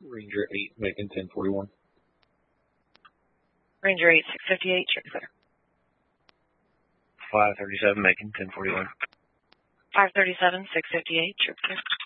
Ranger 8, Macon 1041. Ranger 8, 658, you're clear. 537, Macon 1041. 537, 658, you're clear.